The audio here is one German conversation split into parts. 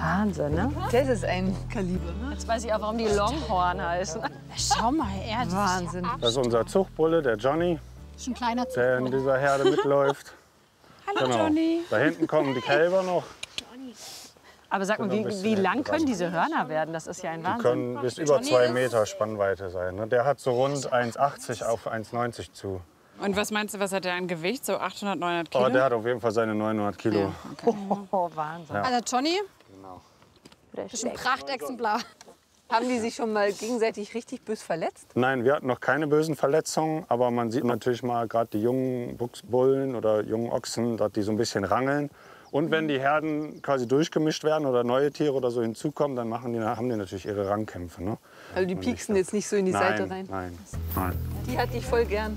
Wahnsinn, ne? Das ist ein Kaliber, ne? Jetzt weiß ich auch, warum die Longhorn heißen. Schau mal her, das Wahnsinn. Das ist unser Zuchtbulle, der Johnny, ist ein kleiner der in dieser Herde mitläuft. Hallo Johnny. Da hinten kommen die Kälber noch. Aber sag mal, wie lang können diese Hörner werden? Das ist ja ein Die Wahnsinn. können bis über 2 Meter Spannweite sein. Ne? Der hat so rund 1,80 auf 1,90 zu. Und was meinst du, was hat der an Gewicht? So 800, 900 Kilo? Oh, der hat auf jeden Fall seine 900 Kilo. Ja, okay. Oh, Wahnsinn. Also Johnny, Genau. das ist ein Prachtexemplar. Haben die sich schon mal gegenseitig richtig bös verletzt? Nein, wir hatten noch keine bösen Verletzungen, aber man sieht natürlich mal gerade die jungen Buchsbullen oder jungen Ochsen, dass die so ein bisschen rangeln. Und wenn die Herden quasi durchgemischt werden oder neue Tiere oder so hinzukommen, dann haben die natürlich ihre Rangkämpfe. Ne? Also die pieksen jetzt nicht so in die Seite rein? Nein. Die hatte ich voll gern.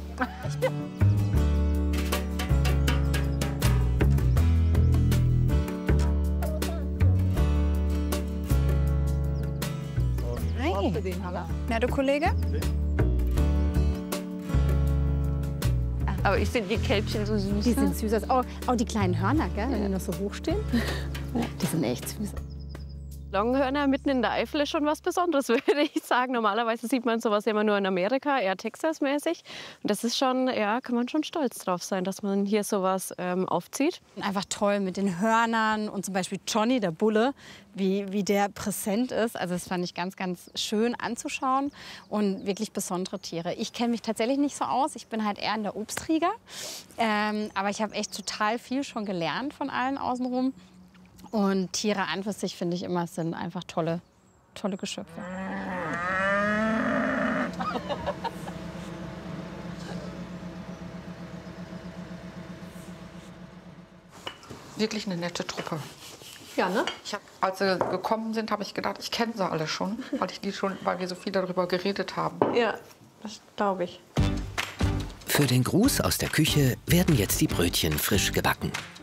Hey. Na, du Kollege? Aber ich finde die Kälbchen so süß. Die sind süß. Auch die kleinen Hörner, gell? Wenn die noch so hoch stehen. Die sind echt süß. Longhörner mitten in der Eifel ist schon was Besonderes, würde ich sagen. Normalerweise sieht man sowas immer nur in Amerika, eher Texas-mäßig. Und das ist schon, ja, kann man schon stolz drauf sein, dass man hier sowas aufzieht. Einfach toll mit den Hörnern und zum Beispiel Johnny, der Bulle, wie der präsent ist. Also das fand ich ganz, ganz schön anzuschauen und wirklich besondere Tiere. Ich kenne mich tatsächlich nicht so aus. Ich bin halt eher in der Obsttriega. Aber ich habe echt total viel schon gelernt von allen außenrum. Und Tiere an für sich, finde ich immer, sind einfach tolle Geschöpfe. Wirklich eine nette Truppe. Ja, ne? Als sie gekommen sind, habe ich gedacht, ich kenne sie alle schon, weil wir so viel darüber geredet haben. Ja, das glaube ich. Für den Gruß aus der Küche werden jetzt die Brötchen frisch gebacken.